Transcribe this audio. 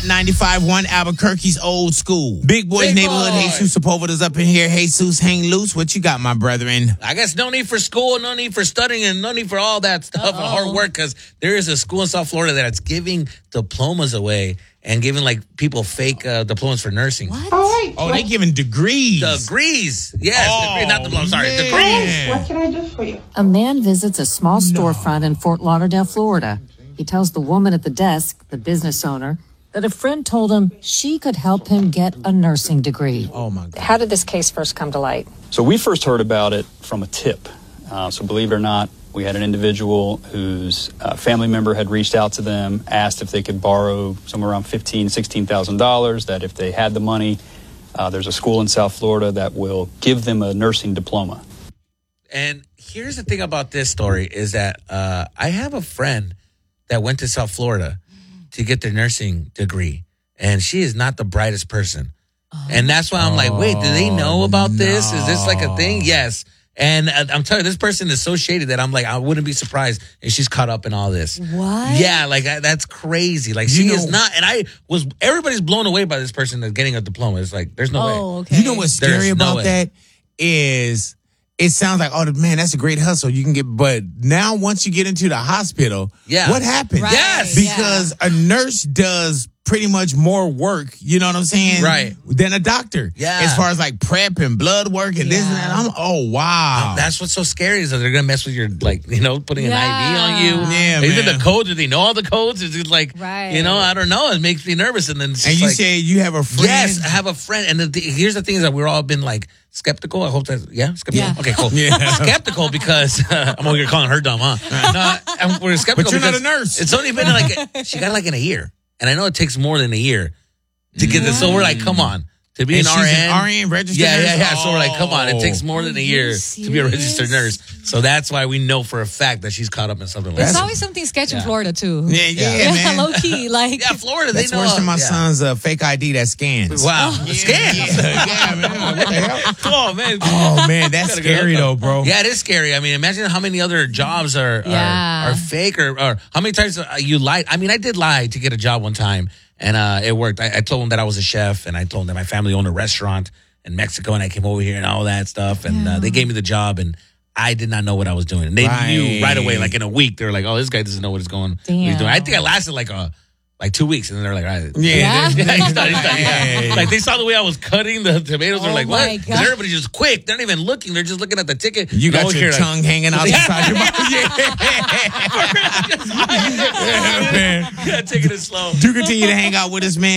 95.1 Albuquerque's Old School. Big Boys Big Neighborhood. boy. Jesus Sepulveda's up in here. Jesus, hang loose. What you got, my brethren? I guess no need for school, no need for studying, and no need for all that stuff and hard work, because there is a school in South Florida that's giving diplomas away and giving like people fake diplomas for nursing. What? Oh, they giving degrees. Degrees. Yes. Oh, Not diplomas. Sorry. man. Degrees. What can I do for you? A man visits a small storefront in Fort Lauderdale, Florida. He tells the woman at the desk, the business owner, that a friend told him she could help him get a nursing degree. Oh, my God. How did this case first come to light? So we first heard about it from a tip. So believe it or not, we had an individual whose family member had reached out to them, asked if they could borrow somewhere around $15,000, $16,000, that if they had the money, there's a school in South Florida that will give them a nursing diploma. And here's the thing about this story is that I have a friend that went to South Florida to get their nursing degree, and she is not the brightest person. And that's why I'm like, wait, do they know about this? Is this like a thing? Yes. And I'm telling you, this person is so shady that I'm like, I wouldn't be surprised if she's caught up in all this. What? Yeah, like that's crazy. Like she is not. And everybody's blown away by this person that's getting a diploma. It's like, there's no way. Okay. You know what's scary There's no about way. that is it sounds like, oh, man, that's a great hustle. You can get, but now once you get into the hospital, Yeah. what happens? Right, Yes. Because a nurse does pretty much more work, you know what I'm saying? Right. Than a doctor. Yeah. As far as like prep and blood work and this and that. Wow. That's what's so scary is that they're gonna mess with your, like, you know, putting an IV on you. Yeah, Is it man. the codes? Do they know all the codes? Is it like, Right. you know, I don't know. It makes me nervous. And then it's And just you like, say you have a friend. yes, I have a friend. And here's the thing is that we've all been like skeptical. I hope that's, skeptical. Yeah. Okay, cool. Yeah. Skeptical because I'm over here calling her dumb, huh? No, and we're skeptical But you're not because a nurse. It's only been like, she got like in a year. And I know it takes more than a year to get this. So we're like, come on. To be And an she's RN. an RN registered nurse? Yeah. So we're like, come on. It Oh. takes more than a year to be a registered nurse. So that's why we know for a fact that she's caught up in something like There's that. always something sketch in Florida too. Yeah, man. Low key, like Yeah, Florida, That's they know. worse than my yeah. son's fake ID that scans. Wow. Scams. Yeah, man. What the hell? Oh, man. Oh, man, that's Gotta get scary, hooked though, up. bro. Yeah, it is scary. I mean, imagine how many other jobs are fake or how many times you lied. I mean, I did lie to get a job one time, and it worked. I told them that I was a chef, and I told them that my family owned a restaurant in Mexico, and I came over here and all that stuff, and they gave me the job, and I did not know what I was doing. And they knew right away, like in a week, they were like, oh, this guy doesn't know what he's going. What he's doing. I think I lasted like 2 weeks, and then they're like, all right. Yeah. He's done. Yeah. Like they saw the way I was cutting the tomatoes. They're like, my what? 'Cause God. everybody's just quick. They're not even looking. They're just looking at the ticket. You got over your here, tongue hanging out the side of your mouth. Yeah. Yeah, man. taking it slow. Do continue to hang out with us, man.